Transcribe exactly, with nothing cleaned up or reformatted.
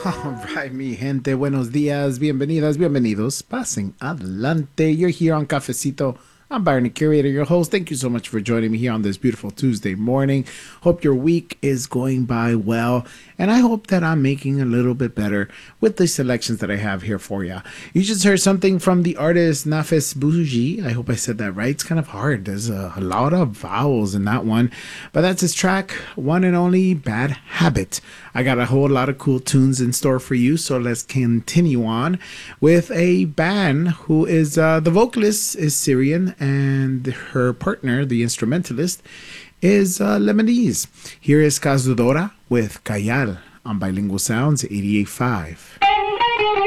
All right, mi gente, buenos días, bienvenidas, bienvenidos. Pasen adelante. You're here on Cafecito. I'm Byron, the curator, your host. Thank you so much for joining me here on this beautiful Tuesday morning. Hope your week is going by well, and I hope that I'm making a little bit better with the selections that I have here for you. You just heard something from the artist Nafis Bougie. I hope I said that right. It's kind of hard. There's a, a lot of vowels in that one, but that's his track, One and Only Bad Habit. I got a whole lot of cool tunes in store for you, so let's continue on with a band who is, uh, the vocalist is Syrian, and her partner, the instrumentalist, is uh, Lebanese. Here is Cazadora with Cayal on Bilingual Sounds eighty-eight point five.